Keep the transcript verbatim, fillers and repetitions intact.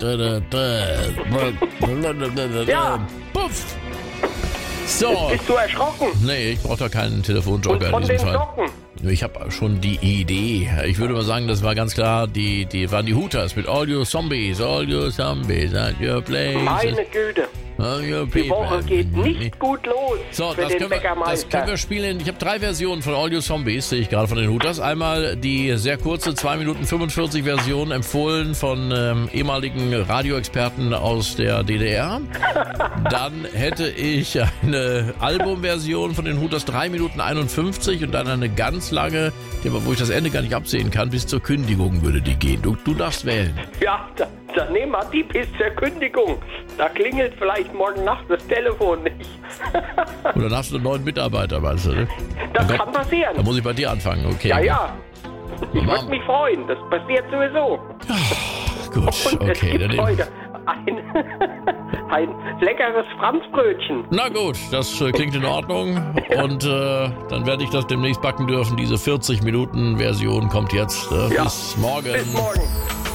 Ja. Puff. So. Bist du erschrocken? Nee, ich brauche doch keinen Telefonjoker Und von in diesem den Fall. Socken? Ich habe schon die Idee. Ich würde mal sagen, das war ganz klar, die, die waren die Hooters mit All You Zombies, All You Zombies at your place. Meine Güte. All your Die people. Woche geht nicht gut los So, für das den können, wir, das Bäckermeister. können wir spielen. Ich habe drei Versionen von All You Zombies, sehe ich gerade von den Hooters. Einmal die sehr kurze zwei Minuten fünfundvierzig Version, empfohlen von ähm, ehemaligen Radioexperten aus der D D R. Dann hätte ich eine Albumversion von den Hooters drei Minuten einundfünfzig und dann eine ganz lange, wo ich das Ende gar nicht absehen kann, bis zur Kündigung würde die gehen. Du, du darfst wählen. Ja, da, dann nehmen wir die bis zur Kündigung. Da klingelt vielleicht morgen Nacht das Telefon nicht. Und dann hast du einen neuen Mitarbeiter, meinst du, ne? Das Dann kann passieren. Dann muss ich bei dir anfangen, okay. Ja, ja. Ich würde mich freuen. Das passiert sowieso. Gut, Und es okay. gibt Dann nehmen- heute ein, ein leckeres Franzbrötchen. Na gut, das äh, klingt in Ordnung. Und äh, dann werde ich das demnächst backen dürfen. Diese vierzig Minuten Version kommt jetzt. Äh, Ja. Bis morgen. Bis morgen.